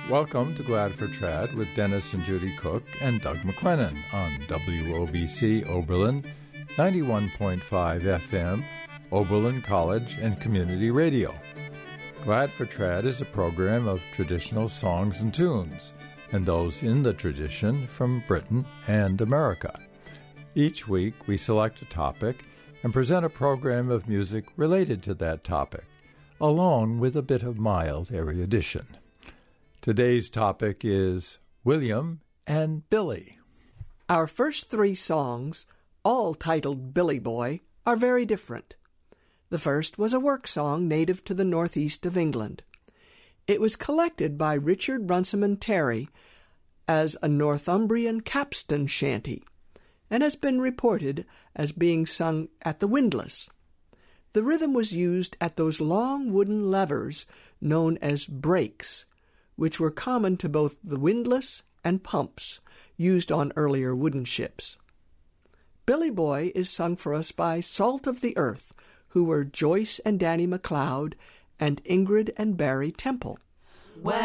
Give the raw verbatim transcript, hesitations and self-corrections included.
Welcome to Glad for Trad with Dennis and Judy Cook and Doug McLennan on W O B C Oberlin, ninety-one point five F M, Oberlin College and Community Radio. Glad for Trad is a program of traditional songs and tunes, and those in the tradition from Britain and America. Each week we select a topic and present a program of music related to that topic, along with a bit of mild erudition. Today's topic is William and Billy. Our first three songs, all titled Billy Boy, are very different. The first was a work song native to the northeast of England. It was collected by Richard Runciman Terry as a Northumbrian capstan shanty, and has been reported as being sung at the windlass. The rhythm was used at those long wooden levers known as brakes, which were common to both the windlass and pumps used on earlier wooden ships. Billy Boy is sung for us by Salt of the Earth, who were Joyce and Danny MacLeod and Ingrid and Barry Temple. Well,